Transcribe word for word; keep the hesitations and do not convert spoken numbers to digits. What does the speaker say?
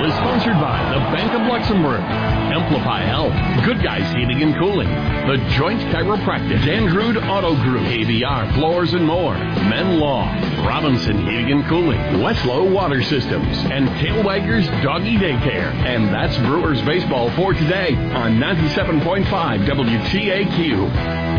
Baseball is sponsored by the Bank of Luxembourg, Amplify Health, Good Guys Heating and Cooling, The Joint Chiropractic, Dandrude Auto Group, A B R Floors and More, Men Law, Robinson Heating and Cooling, Westlow Water Systems, and Tailwaggers Doggy Daycare. And that's Brewers Baseball for today on ninety-seven point five W T A Q.